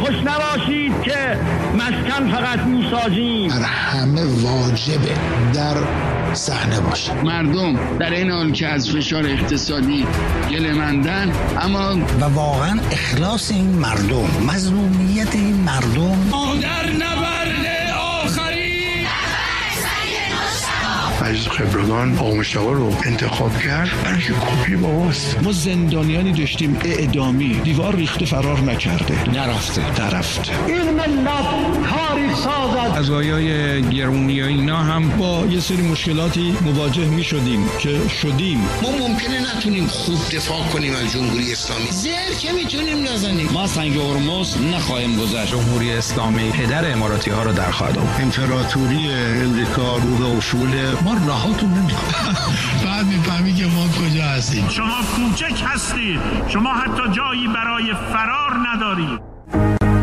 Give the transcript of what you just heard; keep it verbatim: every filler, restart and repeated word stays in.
خوش نباشید که مسکن فقط میسازیم. بر همه واجبه در صحنه باشه. مردم در این حال که از فشار اقتصادی گله‌مندن، اما و واقعا اخلاص این مردم، مظلومیت این مردم در نبرد آخری مجلس خبرگان آقا مشتاق رو انتخاب کرد برای که کپی باباست. ما زندانیانی داشتیم اعدامی، دیوار ریخته فرار نکرده، نرفته نرفته. این ملت تاریخ سازد. قضایای گرونی و اینا هم با یه سری مشکلاتی مواجه می شدیم که شدیم. ما ممکنه نتونیم خوب دفاع کنیم از جمهوری اسلامی، زر که میتونیم نزنیم. ما سنگ هرمز نخواهیم گذاشت. جمهوری اسلامی پدر اماراتی ها رو در خواهد آورد. امپراتوری امریکا رو به اصول ما راهاتون نمی‌کنه. بعد میفهمی که ما کجا هستیم. شما کوچک هستید، شما حتی جایی برای فرار ندارید.